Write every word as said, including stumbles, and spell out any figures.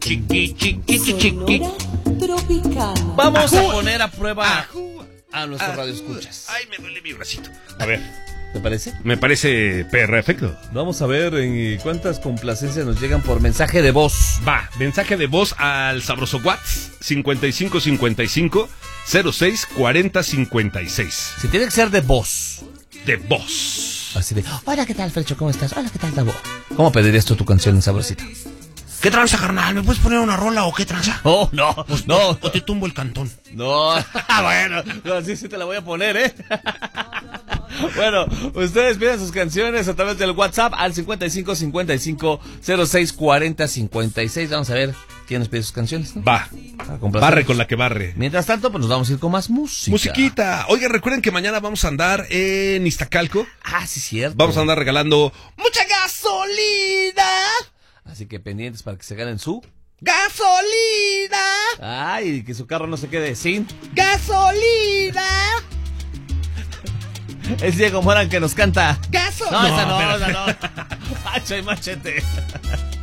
chiqui, chiqui, chiqui. Tropicana. Vamos Ajú. a poner a prueba Ajú. a nuestros Ajú. radioescuchas. Ay, me duele mi bracito. A ver, ¿Te parece? me parece perfecto. Vamos a ver en cuántas complacencias nos llegan por mensaje de voz. Va, mensaje de voz al sabroso WhatsApp cincuenta y cinco cincuenta y cinco cero seis cuarenta cincuenta y seis. Si tiene que ser de voz. De voz. Así de, hola, ¿qué tal, Frecho? ¿Cómo estás? Hola, ¿qué tal, Tabo? ¿Cómo pedirías tú tu canción en Sabrosita? ¿Qué tranza, carnal? ¿Me puedes poner una rola o qué tranza? Oh, no, no, O te tumbo el cantón. no. Bueno, no, sí, sí te la voy a poner, ¿eh? Bueno, ustedes piden sus canciones a través del WhatsApp al cincuenta y cinco cincuenta y cinco cero seis cuarenta cincuenta y seis. Vamos a ver quién nos pide sus canciones, ¿no? Va, Para complacer. barre con la que barre. Mientras tanto, pues nos vamos a ir con más música. Musiquita. Oigan, recuerden que mañana vamos a andar en Iztacalco. Ah, sí, cierto. Vamos a andar regalando mucha gasolina. Así que pendientes para que se ganen su... Gasolina. Ay, que su carro no se quede sin... Gasolina. Es Diego Morán que nos canta... Gasolina. No, esa no, esa no. Hacha y machete.